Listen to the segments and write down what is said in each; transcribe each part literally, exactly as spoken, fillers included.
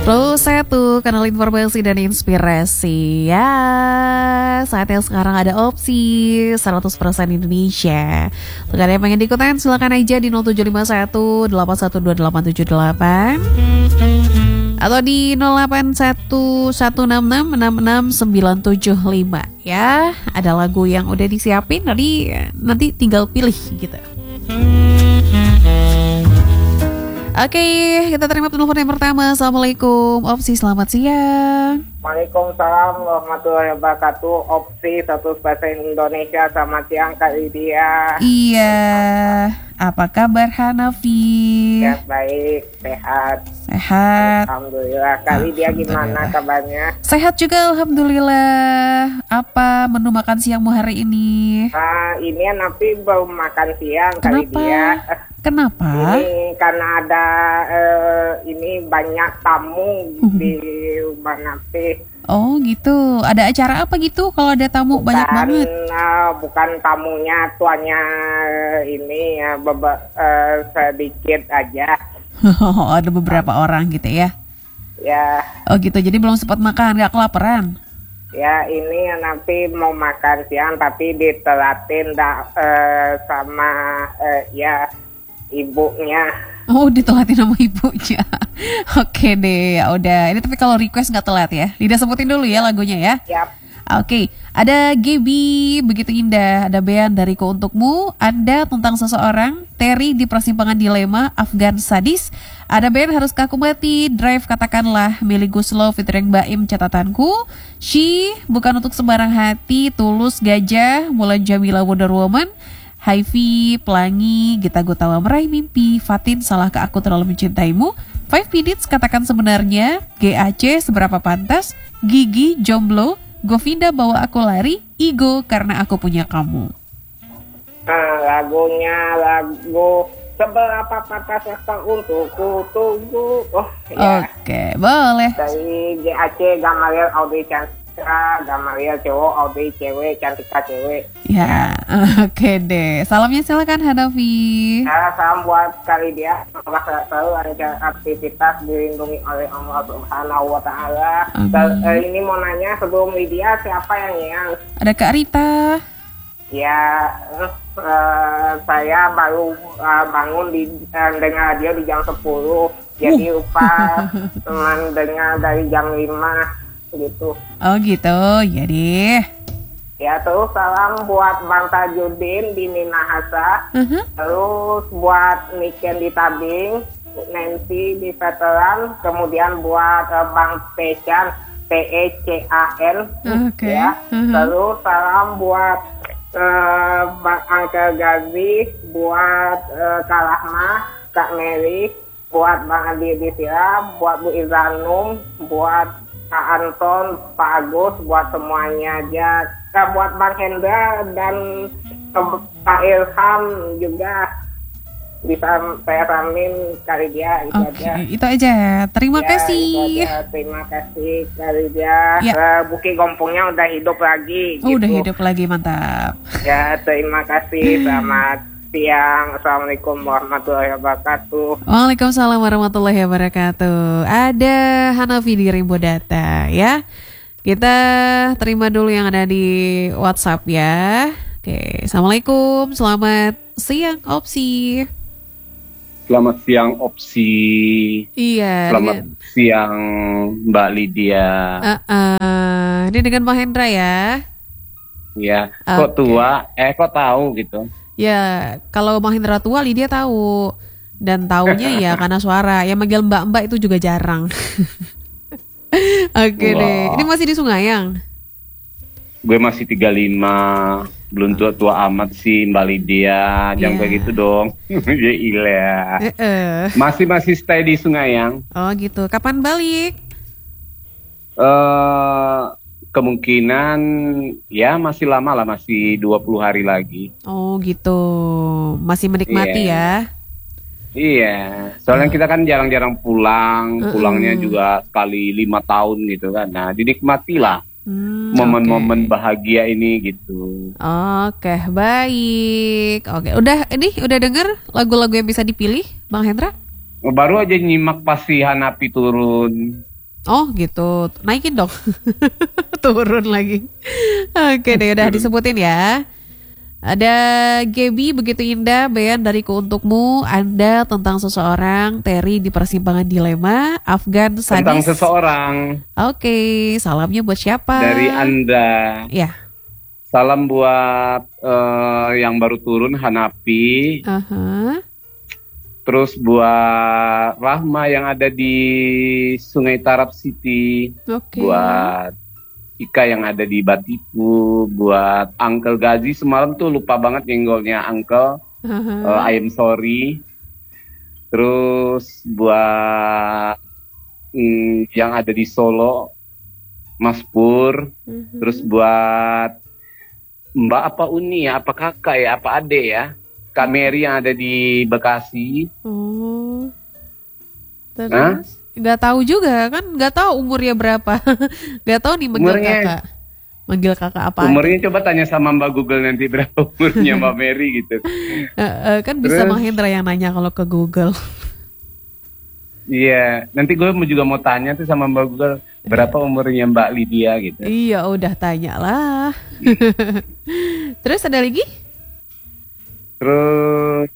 Plus satu, kanal informasi dan inspirasi. Ya, saatnya sekarang ada opsi seratus persen Indonesia. Untuk ada yang pengen diikutin, silakan aja di nol tujuh lima satu delapan satu dua delapan tujuh delapan atau di nol delapan satu satu enam enam enam enam sembilan tujuh lima. Ya, ada lagu yang udah disiapin, nanti nanti tinggal pilih gitu. Oke, kita terima telepon yang pertama. Assalamualaikum, Opsi, selamat siang. Waalaikumsalam warahmatullahi wabarakatuh. Opsi seratus persen Indonesia, selamat siang Kak Lydia. Iya, apa kabar Hanafi? Ya, baik, sehat. Sehat. Alhamdulillah. Kak Lydia gimana kabarnya? Sehat juga, Alhamdulillah. Apa menu makan siangmu hari ini? Ah, ini Napi belum makan siang Kak Kenapa? Lydia. Kenapa? Ini karena ada eh, ini banyak tamu Uh. di rumah Napi. Oh gitu, ada acara apa gitu kalau ada tamu banyak banget? uh, bukan tamunya, tuanya ini ya beba, uh, sedikit aja. Ada beberapa orang gitu ya? Ya, Oh gitu, jadi belum sempat makan, gak kelaparan? ya ini nanti mau makan siang tapi ditelatin da, uh, sama uh, ya ibunya. Oh, ditelatin sama ibunya. Oke deh, ya udah. Ini tapi kalau request nggak telat ya. Lidah sebutin dulu ya lagunya ya. Yap. Oke, ada Gaby, begitu indah. Ada Bean dariku untukmu. Anda tentang seseorang. Terry di persimpangan dilema. Afgan sadis. Ada Ben haruskah aku mati. Drive katakanlah. Milik Guslo featuring Baim catatanku. She bukan untuk sembarang hati. Tulus gajah. Mulan Jamila Wonder Woman. Hi-Fi, Pelangi, Gita Gutawa meraih mimpi, Fatin salahkah aku terlalu mencintaimu, Five Minutes katakan sebenarnya, G A C seberapa pantas, Gigi jomblo, Govinda bawa aku lari, Ego karena aku punya kamu. Nah, lagunya lagu seberapa pantas waktu untukku tunggu. Oh ya. Oke, boleh. Dari G A C Gamaliel Audrey Cantika, Gamaliel cowok, Audrey cewek, Cantika cewek. Ya, oke deh. Salamnya silakan Hanafi. Ya, salam buat Kak Lydia. Semoga selalu ada aktivitas dilindungi oleh Allah Subhanahu wa Ta'ala. Amin. Eh, ini mau nanya sebelum Lydia, siapa yang nyang? Ada Kak Rita. Ya, eh, eh, saya baru eh, bangun di eh, dengar radio di jam sepuluh. Jadi lupa teman dengar dari jam lima gitu. Oh gitu, ya deh. Ya, terus salam buat Bang Tajudin di Minahasa. Uh-huh. Terus buat Niken di Tabing, Nancy di Veteran, kemudian buat uh, Bang Pecan, P E C A N. Oke. Ya. Uh-huh. Terus salam buat uh, Bang Angkel Gazi, buat uh, Kak Rahma, Kak Mary, buat Bang Adi Disira, buat Bu Izanum, buat Kak Anton, Pak Agus, buat semuanya aja. Eh, buat Bang Hendra dan eh, Pak Ilham juga bisa saya ramin kali dia itu Oke, aja. itu aja. Terima Ya, kasih. itu aja. Terima kasih kali dia. Ya. Eh, Buki Gompongnya udah hidup lagi. Oh, gitu. udah hidup lagi, mantap. Ya, terima kasih. Selamat siang. Assalamualaikum warahmatullahi wabarakatuh. Waalaikumsalam warahmatullahi wabarakatuh. Ada Hanafi di Rimbo Data ya. Kita terima dulu yang ada di WhatsApp ya. Oke, Assalamualaikum. Selamat siang Opsi. Selamat siang Opsi. Iya. Selamat dengan, siang Mbak Lydia. uh, uh, ini dengan Pak Hendra ya. Ya, kok Oke. tua? Eh, kok tahu gitu? Ya, kalau Pak Hendra tua, Lydia tahu. Dan taunya ya karena suara. Yang manggil mbak-mbak itu juga jarang. Oke Wah. deh. Ini masih di Sungayang. Gue masih tiga puluh lima, belum tua-tua amat sih Mbak Lydia. Jangan Iya. kayak gitu dong. Ya ilah. Eh, eh. Masih masih stay di Sungayang. Oh gitu. Kapan balik? Eh kemungkinan ya masih lama lah, masih dua puluh hari lagi. Oh gitu. Masih menikmati Iya. ya. Iya, soalnya kita kan jarang-jarang pulang, Uh-uh. pulangnya juga sekali lima tahun gitu kan. Nah, dinikmatilah Hmm, momen-momen oke. bahagia ini gitu. Oke, baik. Oke, udah ini udah denger lagu-lagu yang bisa dipilih, Bang Hendra? Baru aja nyimak pas si Hanapi turun. Oh gitu, naikin dong. Turun lagi. Oke deh, udah disebutin ya. Ada Gaby, begitu indah, Bean dariku untukmu, Anda tentang seseorang, Terry di persimpangan dilema, Afgan sadis. Tentang seseorang. Oke, salamnya buat siapa? Dari Anda. Ya. Salam buat eh, yang baru turun, Hanapi. Aha. Terus buat Rahma yang ada di Sungai Tarap City. Oke. Buat Ika yang ada di Batipu. Buat Uncle Gazi semalam tuh lupa banget nyenggolnya Uncle. Aha. Uh, I am sorry. Terus buat mm, yang ada di Solo, Mas Pur. Mhm. Terus buat Mbak apa Uni ya, apa kakak ya, apa ade ya. Kak Mary yang ada di Bekasi. Oh. Terus? Hah? Gak tahu juga kan, gak tahu umurnya berapa. Gak tahu nih manggil Umurnya- kakak. Manggil kakak apa? Umurnya coba tanya sama Mbak Google nanti berapa umurnya Mbak Mary gitu. Eh, eh, kan bisa Terus? Mahendra yang nanya kalau ke Google. Iya, nanti gue mau juga mau tanya tuh sama Mbak Google berapa umurnya Mbak Lydia gitu. Iya udah tanya lah. Terus ada lagi? Terus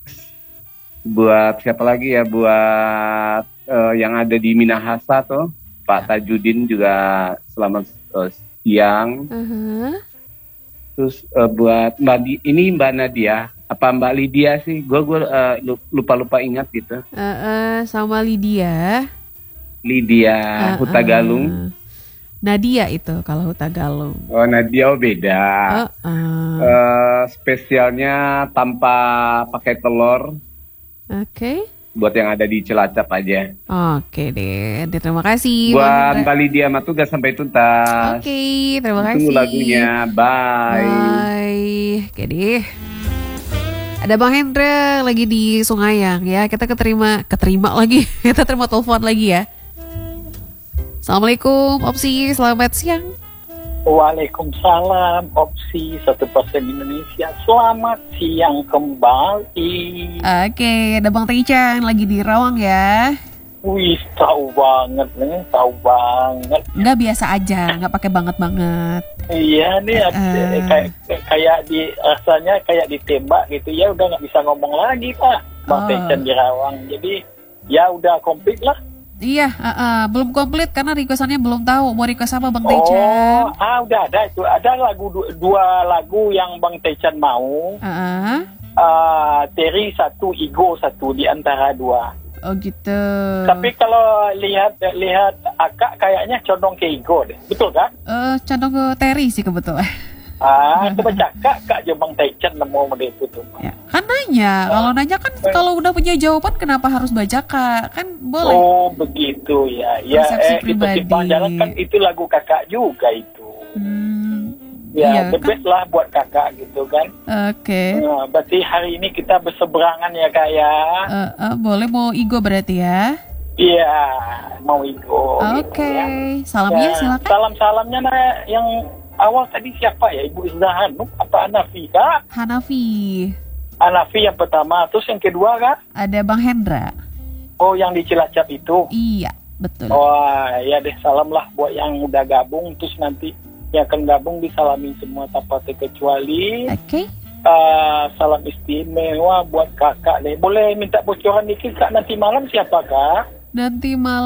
buat siapa lagi ya, buat eh, yang ada di Minahasa tuh Pak Tajudin juga selamat eh, siang. Aha. Terus eh, buat Mbak Di- ini Mbak Nadia apa Mbak Lydia sih, gue gue lupa lupa ingat gitu. Eh, eh, sama Lydia. Lydia Eh, Huta eh. Galung. Nadia itu kalau Huta Galung. Oh Nadia oh beda. Eh, eh. Eh, spesialnya tanpa pakai telur, Oke. buat yang ada di Cilacap aja. Oke deh. Terima kasih. Buat Mahendra. Mbak Lydia Matuga sampai tuntas. Oke, terima kasih. Tunggu lagunya. Bye. Bye. Oke deh. Ada Bang Hendra lagi di Sungayang ya. Kita keterima, keterima lagi. Kita terima telepon lagi ya. Assalamualaikum, Opsi. Selamat siang. Waalaikumsalam, Opsi satu persen Indonesia. Selamat siang kembali. Oke, ada Bang Teichan lagi di Rawang ya. Wih, tahu banget nih, tahu banget. Nggak biasa aja, nggak pakai banget-banget. Iya nih, Eh. kayak kayak di rasanya kayak ditembak gitu ya, udah nggak bisa ngomong lagi Pak. Bang Oh. Techen di Rawang. Jadi ya udah komplit lah. Iya, uh, uh, belum komplit karena requestannya belum tahu mau request apa Bang Oh, Teichan. ah udah ada itu. Ada lagu du- dua lagu yang Bang Techen mau. Uh, uh. Ah, Terry satu, Igo satu di antara dua. Oh gitu. Tapi kalau lihat lihat akak kayaknya condong ke Igo deh, betul kan? Eh, condong ke Terry sih kebetulan. Ah, coba cakak kak je Bang Taichan nemu sama dia itu tuh. Ya, kan nanya. Kalau nanya kan kalau udah punya jawaban kenapa harus baca Kak? Kan boleh. Oh begitu ya, ya Persepsi eh itu pribadi. simpang jalan kan itu lagu kakak juga itu. Hmm, Ya iya the kan? best lah buat kakak gitu kan. Oke. Nah, berarti hari ini kita berseberangan ya kak ya. Eh, eh, boleh mau Igo berarti ya? Iya mau Igo. Oke. gitu ya. Salamnya Ya, silakan. Salam-salamnya nah yang awal tadi siapa ya, Ibu Izzahan apa Anafi kak? Hanafi. Anafi yang pertama, terus yang kedua kak? Ada Bang Hendra. Oh yang di Cilacap itu. Iya, betul. Wah ya deh, salam lah buat yang udah gabung, terus nanti yang akan gabung disalamin semua tanpa terkecuali. Oke. Uh, salam istimewa buat kakak deh. Boleh minta bocoran dikit kak, nanti malam siapa kak? Nanti malam